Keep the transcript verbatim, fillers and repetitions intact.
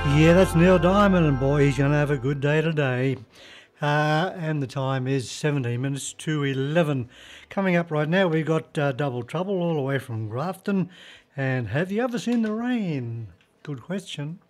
Yeah, that's Neil Diamond, and boy, he's going to have a good day today. Uh, and the time is seventeen minutes to eleven. Coming up right now, we've got uh, Double Trouble all the way from Grafton. And have you ever seen the rain? Good question.